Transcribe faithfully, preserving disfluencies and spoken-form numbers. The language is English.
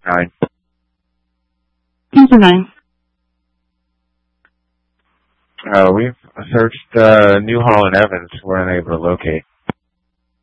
Nine. User nine. Uh, we've searched uh, New Hall and Evans. We're unable to locate.